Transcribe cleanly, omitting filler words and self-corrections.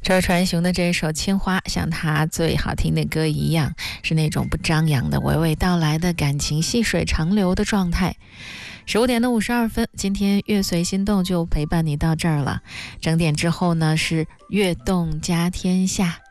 周传雄的这首《青花》，像他最好听的歌一样，是那种不张扬的、娓娓道来的感情细水长流的状态。15点的52分，今天乐随心动就陪伴你到这儿了。整点之后呢，是悦动家天下。